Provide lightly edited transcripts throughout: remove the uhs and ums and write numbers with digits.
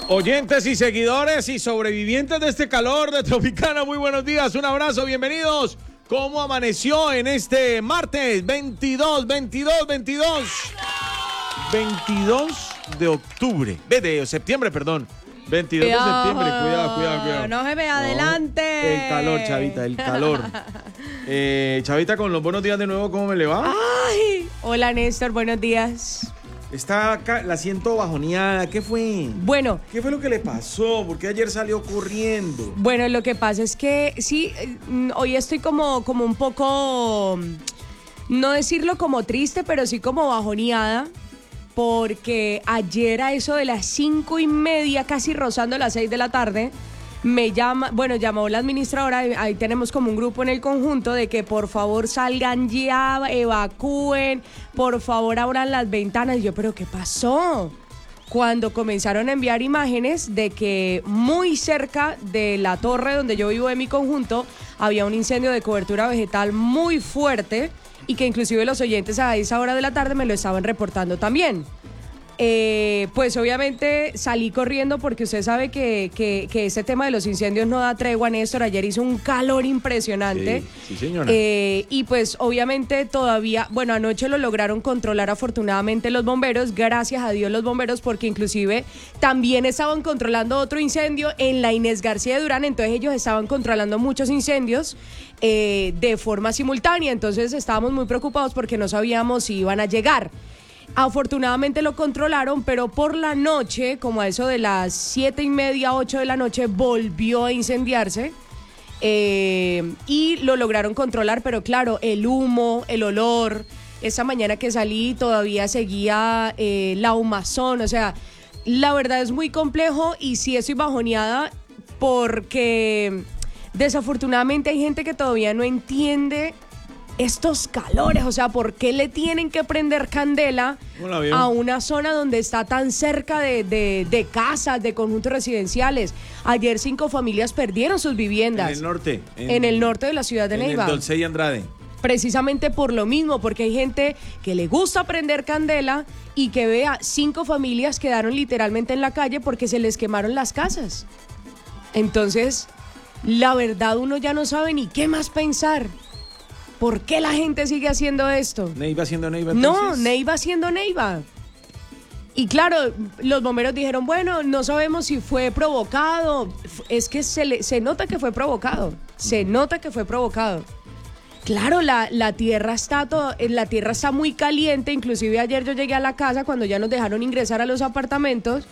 Oyentes y seguidores y sobrevivientes de este calor de Tropicana, muy buenos días, un abrazo, bienvenidos. ¿Cómo amaneció en este martes 22 de octubre? De septiembre, perdón. 22 de septiembre, cuidado. No se me adelante. El calor, Chavita, el calor. Chavita, con los buenos días de nuevo, ¿cómo me le va? Ay, hola Néstor, buenos días. Está acá, la siento bajoneada. ¿Qué fue? Bueno. ¿Qué fue lo que le pasó? Porque ayer salió corriendo. Bueno, lo que pasa es que sí, hoy estoy como un poco, no decirlo como triste, pero sí como bajoneada. Porque ayer a eso de las 5:30, casi rozando las 6 de la tarde, llamó la administradora, ahí tenemos como un grupo en el conjunto de que por favor salgan ya, evacúen, por favor abran las ventanas. Y yo, ¿pero qué pasó? Cuando comenzaron a enviar imágenes de que muy cerca de la torre donde yo vivo en mi conjunto había un incendio de cobertura vegetal muy fuerte y que inclusive los oyentes a esa hora de la tarde me lo estaban reportando también. Pues obviamente salí corriendo porque usted sabe que ese tema de los incendios no da tregua, Néstor. Ayer hizo un calor impresionante. Sí, señora. Y pues obviamente todavía, bueno, anoche lo lograron controlar afortunadamente los bomberos, gracias a Dios los bomberos, porque inclusive también estaban controlando otro incendio en la Inés García de Durán, entonces ellos estaban controlando muchos incendios de forma simultánea, entonces estábamos muy preocupados porque no sabíamos si iban a llegar. Afortunadamente lo controlaron, pero por la noche, como a eso de las 7:30, 8 de la noche, volvió a incendiarse y lo lograron controlar, pero claro, el humo, el olor, esa mañana que salí todavía seguía la humazón, o sea, la verdad es muy complejo y sí estoy bajoneada porque desafortunadamente hay gente que todavía no entiende estos calores, o sea, ¿por qué le tienen que prender candela a una zona donde está tan cerca de casas, de conjuntos residenciales? Ayer 5 familias perdieron sus viviendas. En el norte. En el norte de la ciudad de Neiva. En el Dolce y Andrade. Precisamente por lo mismo, porque hay gente que le gusta prender candela y que vea 5 familias quedaron literalmente en la calle porque se les quemaron las casas. Entonces, la verdad uno ya no sabe ni qué más pensar. ¿Por qué la gente sigue haciendo esto? ¿Neiva siendo Neiva entonces? No, Neiva siendo Neiva. Y claro, los bomberos dijeron, bueno, no sabemos si fue provocado. Es que se nota que fue provocado. Se nota que fue provocado. Claro, la tierra está muy caliente. Inclusive ayer yo llegué a la casa cuando ya nos dejaron ingresar a los apartamentos.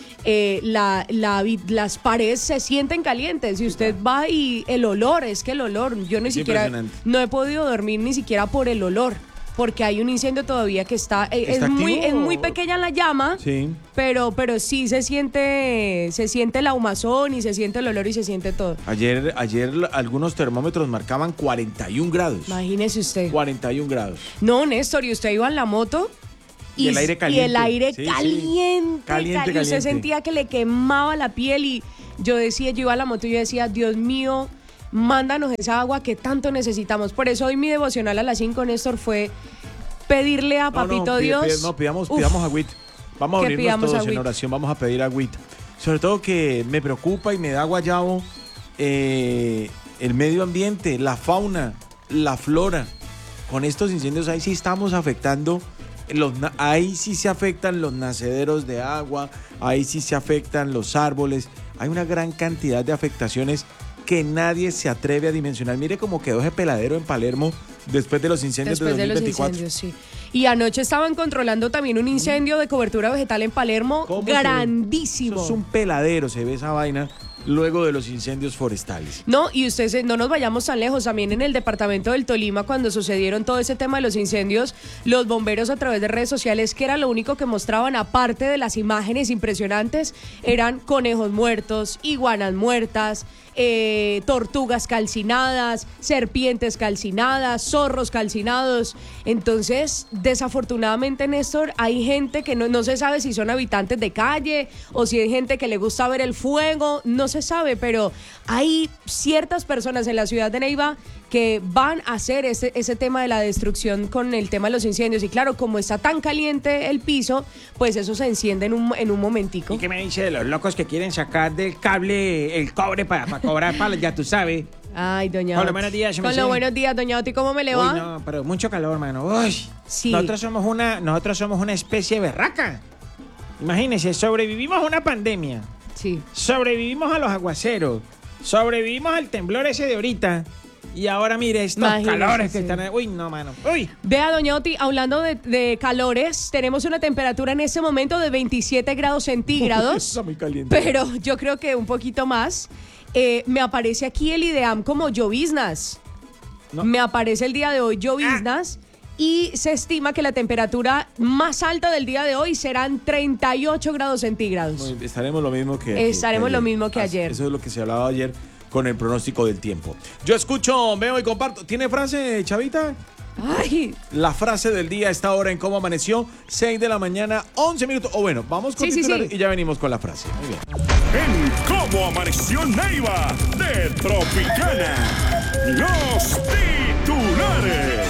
Las paredes se sienten calientes y usted va y el olor, yo ni siquiera no he podido dormir ni siquiera por el olor, porque hay un incendio todavía que es muy pequeña la llama, sí. pero sí se siente la humazón y se siente el olor y se siente todo. Ayer algunos termómetros marcaban 41 grados. Imagínese usted. 41 grados. No, Néstor, y usted iba en la moto. Y el aire caliente. Y el aire sí, caliente. Y usted sentía que le quemaba la piel y yo iba a la moto y yo decía, Dios mío, mándanos esa agua que tanto necesitamos. Por eso hoy mi devocional a las 5, Néstor, fue pedirle a Papito Dios. Pidamos agüita. Vamos a unirnos todos en oración, vamos a pedir agüita. Sobre todo que me preocupa y me da guayabo el medio ambiente, la fauna, la flora. Con estos incendios ahí sí estamos afectando. Ahí sí se afectan los nacederos de agua, ahí sí se afectan los árboles. Hay una gran cantidad de afectaciones que nadie se atreve a dimensionar. Mire cómo quedó ese peladero en Palermo después de los incendios de 2024. Los incendios, sí. Y anoche estaban controlando también un incendio de cobertura vegetal en Palermo grandísimo. Eso es un peladero, se ve esa vaina luego de los incendios forestales. No, y no nos vayamos tan lejos, también en el departamento del Tolima, cuando sucedieron todo ese tema de los incendios, los bomberos a través de redes sociales, que era lo único que mostraban, aparte de las imágenes impresionantes, eran conejos muertos, iguanas muertas, tortugas calcinadas, serpientes calcinadas, zorros calcinados. Entonces, desafortunadamente, Néstor, hay gente que no se sabe si son habitantes de calle o si hay gente que le gusta ver el fuego, no se sabe, pero hay ciertas personas en la ciudad de Neiva que van a hacer ese tema de la destrucción con el tema de los incendios. Y claro, como está tan caliente el piso, pues eso se enciende en un momentico. ¿Y qué me dice de los locos que quieren sacar del cable el cobre para cobrar palos? Ya tú sabes. Ay, doña Hola, Oti. buenos días. Con los buenos días, doña Oti, ¿cómo me le va? Uy, no, pero mucho calor, mano. Uy. Sí. Nosotros somos una especie berraca. Imagínense, sobrevivimos a una pandemia. Sí. Sobrevivimos a los aguaceros. Sobrevivimos al temblor ese de ahorita. Y ahora mire estos calores que están... Uy, no, mano. Uy. Vea, doña Oti, hablando de calores, tenemos una temperatura en este momento de 27 grados centígrados. Está muy caliente. Pero yo creo que un poquito más. Me aparece aquí el IDEAM como lloviznas. No. Me aparece el día de hoy lloviznas. Y se estima que la temperatura más alta del día de hoy serán 38 grados centígrados. Estaremos lo mismo que ayer. Eso es lo que se hablaba ayer con el pronóstico del tiempo. Yo escucho, veo y comparto. ¿Tiene frase, Chavita? Ay. La frase del día está ahora en Cómo Amaneció, 6 de la mañana, 11 minutos. O bueno, vamos con titulares y ya venimos con la frase. Muy bien. En Cómo Amaneció Neiva de Tropicana, los titulares.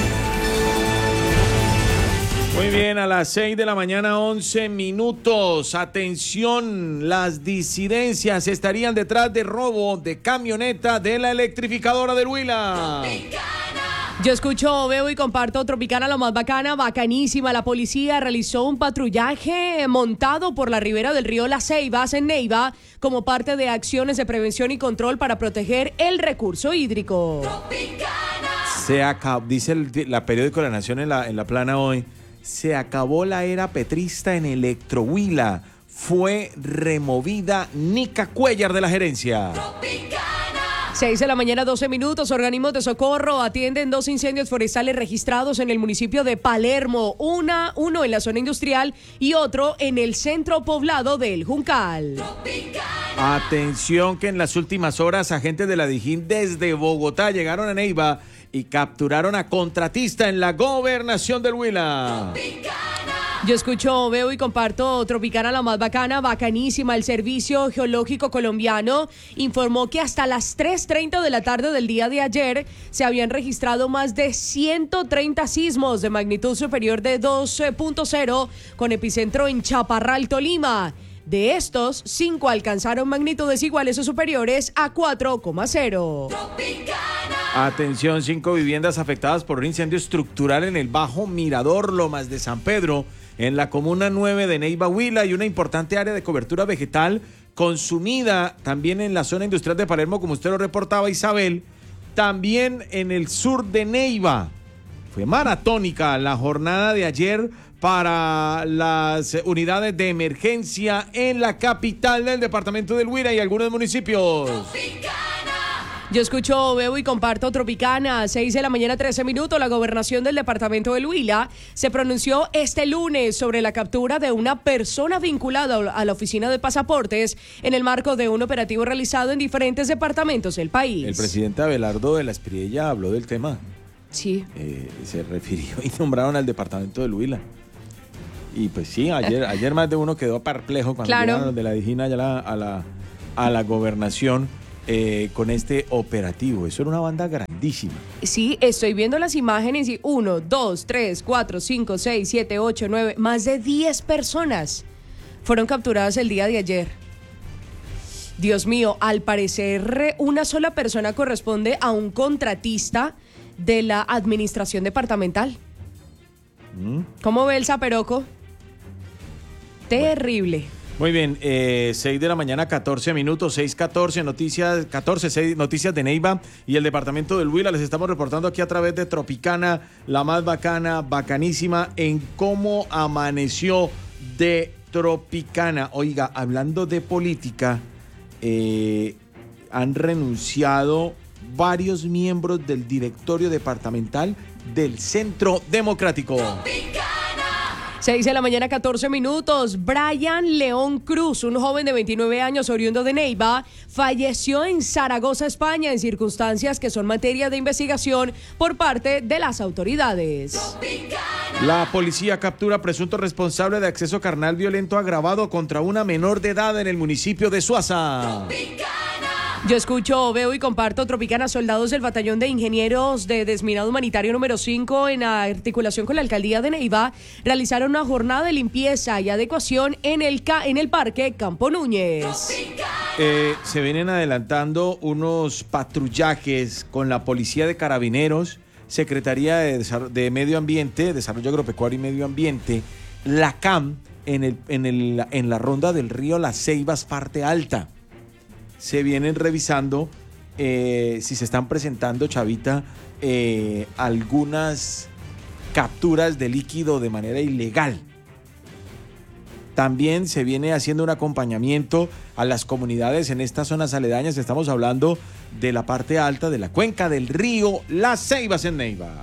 Muy bien, a las 6 de la mañana, 11 minutos. Atención, las disidencias estarían detrás de robo de camioneta de la electrificadora del Huila. Yo escucho, veo y comparto Tropicana, lo más bacana, bacanísima. La policía realizó un patrullaje montado por la ribera del río Las Ceibas en Neiva como parte de acciones de prevención y control para proteger el recurso hídrico. Se acabó, dice la periódico La Nación en la plana hoy, se acabó la era petrista en Electrohuila. Fue removida Nica Cuellar de la gerencia. 6 de la mañana, 12 minutos. Organismos de socorro atienden 2 incendios forestales registrados en el municipio de Palermo. Uno en la zona industrial y otro en el centro poblado del Juncal. Atención que en las últimas horas agentes de la Dijín desde Bogotá llegaron a Neiva y capturaron a contratista en la gobernación del Huila. Yo escucho, veo y comparto Tropicana, la más bacana, bacanísima. El Servicio Geológico Colombiano informó que hasta las 3:30 de la tarde del día de ayer se habían registrado más de 130 sismos de magnitud superior de 2.0 con epicentro en Chaparral, Tolima. De estos, 5 alcanzaron magnitudes iguales o superiores a 4,0. Atención, 5 viviendas afectadas por un incendio estructural en el Bajo Mirador Lomas de San Pedro, en la comuna 9 de Neiva, Huila, y una importante área de cobertura vegetal consumida también en la zona industrial de Palermo, como usted lo reportaba, Isabel, también en el sur de Neiva. Fue maratónica la jornada de ayer para las unidades de emergencia en la capital del departamento del Huila y algunos municipios. Yo escucho, veo y comparto Tropicana, 6 de la mañana, 13 minutos. La gobernación del departamento del Huila se pronunció este lunes sobre la captura de una persona vinculada a la oficina de pasaportes en el marco de un operativo realizado en diferentes departamentos del país. El presidente Abelardo de la Espriella habló del tema. Sí. Se refirió y nombraron al departamento del Huila. Y pues sí, ayer más de uno quedó perplejo cuando llegaron de la Dijín allá a la gobernación con este operativo. Eso era una banda grandísima. Sí, estoy viendo las imágenes y 1, 2, 3, 4, 5, 6, 7, 8, 9, más de 10 personas fueron capturadas el día de ayer. Dios mío, al parecer una sola persona corresponde a un contratista de la administración departamental. ¿Cómo ve el zaperoco? Terrible. Muy bien, 6 de la mañana, 14 minutos, 6:14, noticias, 6 noticias de Neiva y el departamento del Huila. Les estamos reportando aquí a través de Tropicana, la más bacana, bacanísima, en Cómo Amaneció de Tropicana. Oiga, hablando de política, han renunciado varios miembros del directorio departamental del Centro Democrático. 6 de la mañana, 14 minutos. Brian León Cruz, un joven de 29 años oriundo de Neiva, falleció en Zaragoza, España, en circunstancias que son materia de investigación por parte de las autoridades. La policía captura presunto responsable de acceso carnal violento agravado contra una menor de edad en el municipio de Suaza. Yo escucho, veo y comparto Tropicana. Soldados del Batallón de Ingenieros de Desminado Humanitario número 5, en articulación con la Alcaldía de Neiva, realizaron una jornada de limpieza y adecuación en el Parque Campo Núñez. Se vienen adelantando unos patrullajes con la Policía de Carabineros, Secretaría de Medio Ambiente, Desarrollo Agropecuario y Medio Ambiente, la CAM, en la ronda del río Las Ceibas, parte alta. Se vienen revisando si se están presentando, Chavita, algunas capturas de líquido de manera ilegal. También se viene haciendo un acompañamiento a las comunidades en estas zonas aledañas. Estamos hablando de la parte alta de la cuenca del río Las Ceibas en Neiva.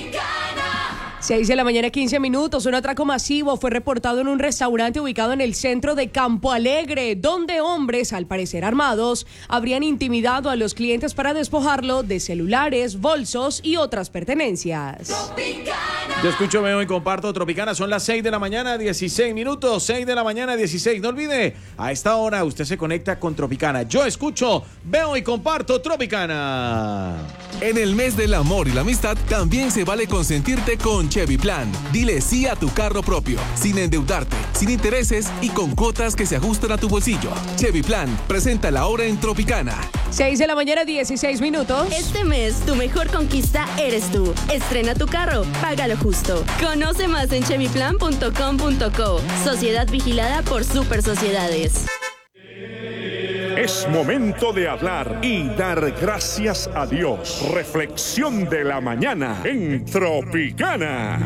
6 de la mañana, 15 minutos. Un atraco masivo fue reportado en un restaurante ubicado en el centro de Campo Alegre, donde hombres, al parecer armados, habrían intimidado a los clientes para despojarlo de celulares, bolsos y otras pertenencias. Yo escucho, veo y comparto Tropicana. Son las 6 de la mañana, 16 minutos. 6 de la mañana, 16. No olvide, a esta hora usted se conecta con Tropicana. Yo escucho, veo y comparto Tropicana. En el mes del amor y la amistad, también se vale consentirte con Chevy Plan. Dile sí a tu carro propio, sin endeudarte, sin intereses y con cuotas que se ajustan a tu bolsillo. Chevy Plan, presenta la hora en Tropicana. 6 de la mañana, 16 minutos. Este mes, tu mejor conquista eres tú. Estrena tu carro, págalo justo. Conoce más en chevyplan.com.co. Sociedad vigilada por Super Sociedades. Es momento de hablar y dar gracias a Dios. Reflexión de la mañana en Tropicana.